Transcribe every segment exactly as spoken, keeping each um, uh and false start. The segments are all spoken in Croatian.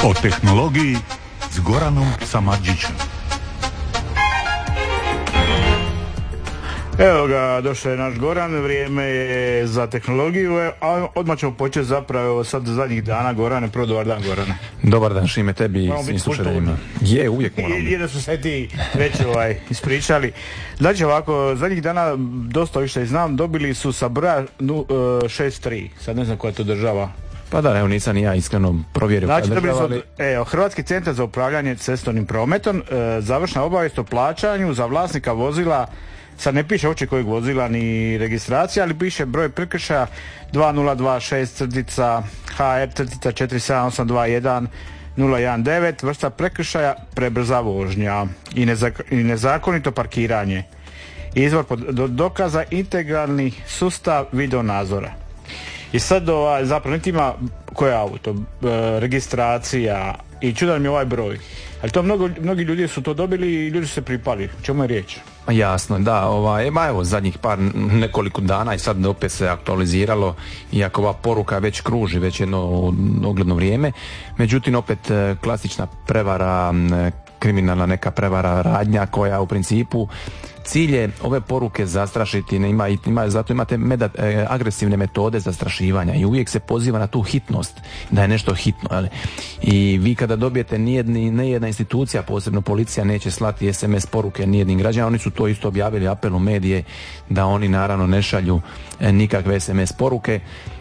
O tehnologiji s Goranom Samardžićem. Evo ga, došao je naš Goran, vrijeme je za tehnologiju, a odmah ćemo početi zapravo sad zadnjih dana. Gorane, prvo dobar dan, Gorane. Dobar dan, Šime, tebi i svim slušateljima. Je, uvijek moramo. I da su se ti već ovaj, ispričali. Znači ovako, zadnjih dana, dosta više znam, dobili su sa broja šest tri, sad ne znam koja je to država. Pa da, evo nisam ni ja iskreno provjerio. Znači, dobili su, ali... evo, Hrvatski centar za upravljanje cestovnim prometom, e, završna obavijest o plaćanju za vlasnika vozila. Sad ne piše uopće kojeg vozila ni registracija, ali piše broj prekršaja dva nula dva šest H R četiri sedam osam dva jedan nula jedan devet, vrsta prekršaja prebrza vožnja i, nezak- i nezakonito parkiranje. Izvor pod, do, dokaza integralni sustav video nadzora. I sad ovaj, zapravo niti ima koje auto, e, registracija i čudan mi je ovaj broj. Ali to mnogo, mnogi ljudi su to dobili i ljudi su se pripali. O čemu je riječ? Jasno, da, ovaj, ma evo zadnjih par nekoliko dana i sad opet se aktualiziralo, iako ova poruka već kruži već jedno ogledno vrijeme. Međutim, opet klasična prevara, kriminalna neka prevara radnja koja u principu cilj je ove poruke zastrašiti, ima, ima, zato imate meda, e, agresivne metode zastrašivanja i uvijek se poziva na tu hitnost, da je nešto hitno. Ali. I vi kada dobijete nijedni, nijedna institucija, posebno policija, neće slati es em es poruke nijednim građanima, oni su to isto objavili apel u medije da oni naravno ne šalju e, nikakve es em es poruke.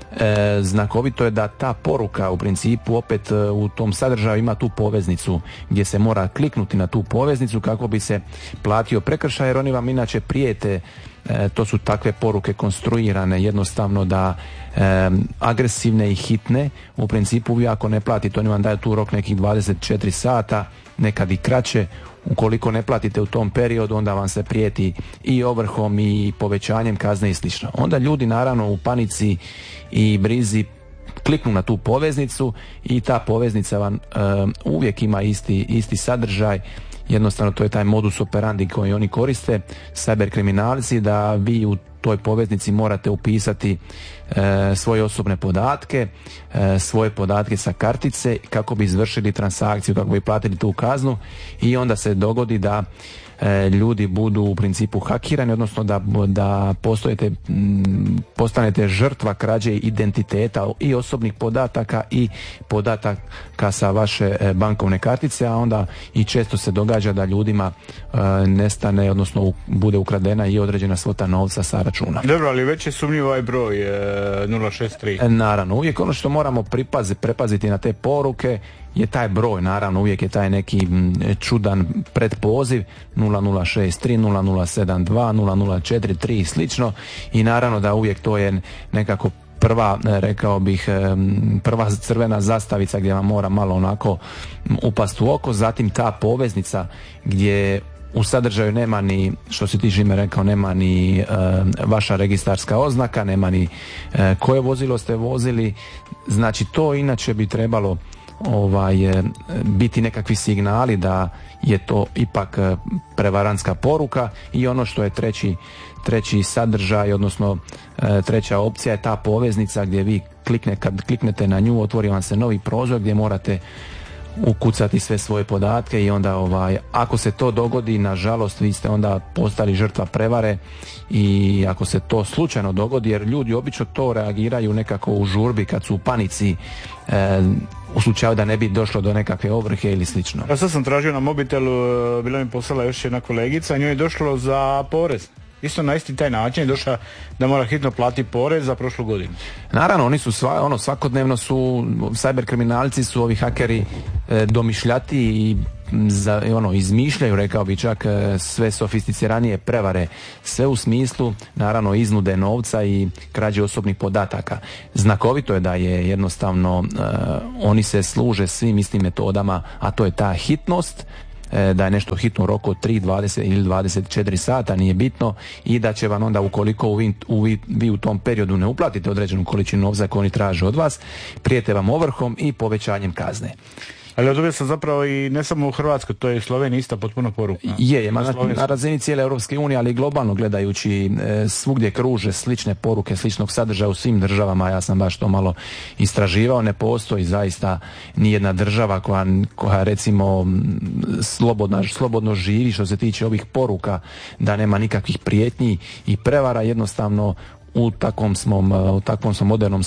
E, znakovito je da ta poruka u principu opet e, u tom sadržaju ima tu poveznicu gdje se mora kliknuti na tu poveznicu kako bi se platio prekršaj, jer oni vam inače prijete, e, to su takve poruke konstruirane jednostavno da e, agresivne i hitne, u principu vi ako ne platite, oni vam daju tu rok nekih dvadeset četiri sata, nekad i kraće. Ukoliko ne platite u tom periodu, onda vam se prijeti i ovrhom i povećanjem kazne i slično. Onda ljudi naravno u panici i brizi kliknu na tu poveznicu i ta poveznica vam e, uvijek ima isti, isti sadržaj. Jednostavno to je taj modus operandi koji oni koriste, cyber kriminalci, da vi u toj poveznici morate upisati e, svoje osobne podatke, e, svoje podatke sa kartice kako bi izvršili transakciju, kako bi platili tu kaznu i onda se dogodi da e, ljudi budu u principu hakirani, odnosno da, da postojete, m, postanete žrtva krađe identiteta i osobnih podataka i podataka sa vaše e, bankovne kartice, a onda i često se događa da ljudima e, nestane, odnosno u, bude ukradena i određena svota novca sa računa. Dobro, ali već je sumnjiv ovaj broj e, nula šest tri. E, naravno, uvijek ono što moramo pripazi, prepaziti na te poruke je taj broj, naravno uvijek je taj neki čudan predpoziv nula nula šest tri, nula nula sedam dva, nula nula četiri tri i slično i naravno da uvijek to je nekako prva, rekao bih, prva crvena zastavica gdje vam mora malo onako upast u oko, zatim ta poveznica gdje u sadržaju nema ni, što si ti Žime rekao, nema ni e, vaša registarska oznaka, nema ni e, koje vozilo ste vozili, znači to inače bi trebalo ovaj, e, biti nekakvi signali da je to ipak e, prevarantska poruka. I ono što je treći, treći sadržaj, odnosno e, treća opcija je ta poveznica gdje vi klikne, kad kliknete na nju otvori vam se novi prozor gdje morate ukucati sve svoje podatke i onda ovaj, ako se to dogodi, nažalost vi ste onda postali žrtva prevare i ako se to slučajno dogodi, jer ljudi obično to reagiraju nekako u žurbi kad su u panici, e, u slučaju da ne bi došlo do nekakve ovrhe ili slično. Ja sad sam tražio na mobitelu, bila mi poslala još jedna kolegica, njoj je došlo za porez. Isto na isti taj način je došla da mora hitno platiti porez za prošlu godinu. Naravno, oni su sva, ono, svakodnevno su, cyber kriminalci su ovi hakeri e, domišljati i za, ono, izmišljaju, rekao bi čak, e, sve sofisticiranije prevare, sve u smislu, naravno, iznude novca i krađe osobnih podataka. Znakovito je da je jednostavno, e, oni se služe svim istim metodama, a to je ta hitnost, da je nešto hitno u roku od tri, dvadeset ili dvadeset četiri sata, nije bitno, i da će vam onda, ukoliko vi, vi, vi u tom periodu ne uplatite određenu količinu novca koju oni traže od vas, prijete vam ovrhom i povećanjem kazne. Ali odobio sam zapravo i ne samo u Hrvatskoj, to je i Slovenija ista potpuno poruka. Je, je, na, na razini cijele Europske unije, ali globalno gledajući e, svugdje kruže slične poruke, sličnog sadržaja u svim državama. Ja sam baš to malo istraživao, ne postoji zaista ni jedna država koja, koja recimo slobodna, slobodno živi što se tiče ovih poruka, da nema nikakvih prijetnji i prevara. Jednostavno u takvom smo, u takvom smo modernom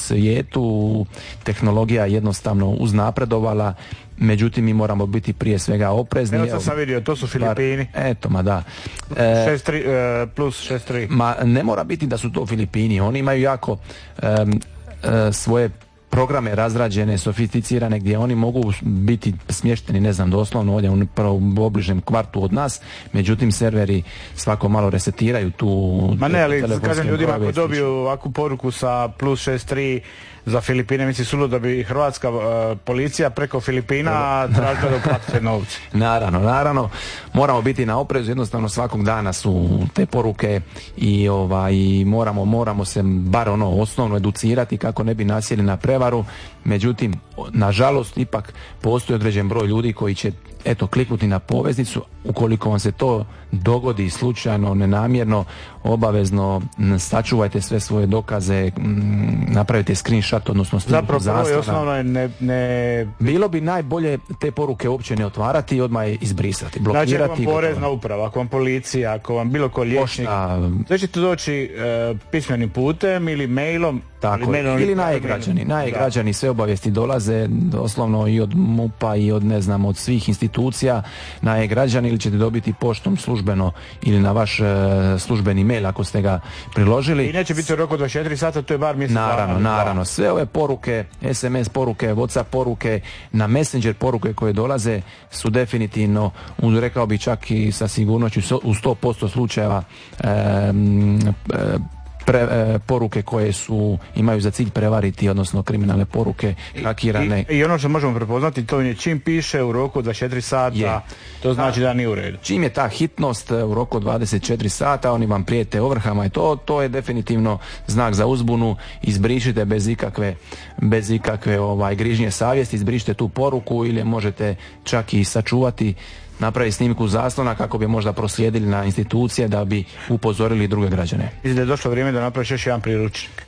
svijetu tehnologija jednostavno uznapredovala, međutim mi moramo biti prije svega oprezni. Evo sam vidio, to su Filipini. Eto, ma da. E, šest tri, e, plus šest tri. Ma ne mora biti da su to Filipini, oni imaju jako e, e, svoje programe razrađene, sofisticirane, gdje oni mogu biti smješteni, ne znam, doslovno ovdje u obližnjem kvartu od nas, međutim serveri svako malo resetiraju tu. Ma ne, ali kažem ljudima ako dobiju ovakvu poruku sa plus šest tri za Filipine, misli sulu da bi hrvatska uh, policija preko Filipina tražila da uplatite novce. Naravno, naravno, moramo biti na oprezu, jednostavno svakog dana su te poruke i ovaj moramo, moramo se bar ono osnovno educirati kako ne bi nasjeli na prevaru. Međutim, nažalost, ipak postoji određen broj ljudi koji će eto kliknuti na poveznicu. Ukoliko vam se to dogodi slučajno, nenamjerno, obavezno sačuvajte sve svoje dokaze, napravite screenshot, odnosno snimku zastava. Zapravo osnovno je ne, ne... Bilo bi najbolje te poruke uopće ne otvarati i odmah je izbrisati, blokirati. Znači ako vam porezna uprava, ako vam policija, ako vam bilo ko liječnik, sve ćete doći e, pismenim putem ili mailom. Tako, ili, mailom, ili na e-građani. Na e-građani sve obavijesti dolaze doslovno i od MUP-a i od ne znam od svih institucija na e-građani, ili ćete dobiti poštom službeno ili na vaš e, službeni mail ako ste ga priložili. I neće biti u roku dvadeset četiri sata, to je bar mjesec. Naravno, naravno. Sve ove poruke, es em es poruke, WhatsApp poruke, na Messenger poruke koje dolaze su definitivno, rekao bi čak i sa sigurnošću u sto posto slučajeva e, e, Pre, e, poruke koje su imaju za cilj prevariti, odnosno kriminalne poruke, hakirane. I, i, i ono što možemo prepoznati, to je čim piše u roku dvadeset četiri sata, je. To znači da nije u redu. Čim je ta hitnost u roku dvadeset četiri sata, oni vam prijete ovrhama i to, to je definitivno znak za uzbunu. Izbrišite bez ikakve, bez ikakve ovaj, grižnje savjesti, izbrišite tu poruku ili možete čak i sačuvati, napravi snimku zaslona kako bi možda proslijedili na institucije da bi upozorili druge građane. Mislim da je došlo vrijeme da napraviš još jedan priručnik.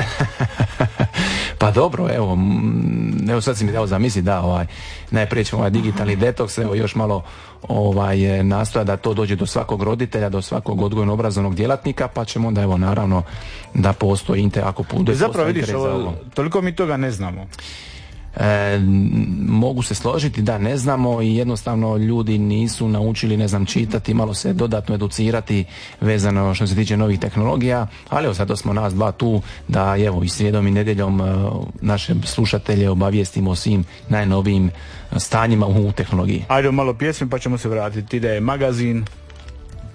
Pa dobro, evo, evo sad si mi dao zamisli da ovaj, najprije ćemo ovaj digitalni detoks, evo još malo ovaj, nastoja da to dođe do svakog roditelja, do svakog odgojno-obrazovnog djelatnika, pa ćemo onda evo naravno da postoji inter, ako bude zapravo vidiš, ovo, toliko mi toga ne znamo. E, mogu se složiti da ne znamo i jednostavno ljudi nisu naučili, ne znam, čitati, malo se dodatno educirati vezano što se tiče novih tehnologija, ali evo sad smo nas dva tu da evo i srijedom i nedjeljom e, naše slušatelje obavijestimo o svim najnovijim stanjima u tehnologiji. Ajde malo pjesmi pa ćemo se vratiti. Ide magazin.